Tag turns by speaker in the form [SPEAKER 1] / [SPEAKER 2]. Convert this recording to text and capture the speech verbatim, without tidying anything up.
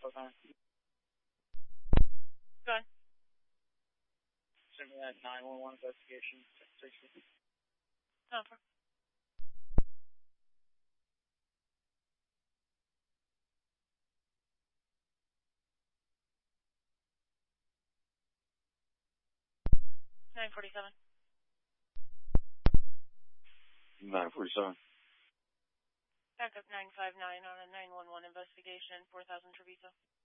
[SPEAKER 1] four nine.
[SPEAKER 2] Go ahead.
[SPEAKER 1] Send me that nine one one investigation. sixty.
[SPEAKER 2] No, for. nine forty-seven.
[SPEAKER 3] nine forty-seven.
[SPEAKER 2] Backup nine five nine on a nine one one investigation, four thousand Treviso.